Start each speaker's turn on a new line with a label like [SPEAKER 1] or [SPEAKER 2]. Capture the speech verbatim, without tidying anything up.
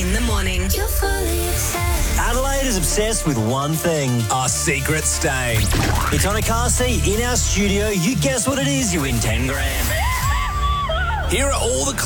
[SPEAKER 1] in the morning.
[SPEAKER 2] You're fully obsessed.
[SPEAKER 3] Adelaide is obsessed with one thing.
[SPEAKER 4] Our secret stain.
[SPEAKER 3] It's on a car seat in our studio. You guess what it is, you win ten grand.
[SPEAKER 4] Here are all the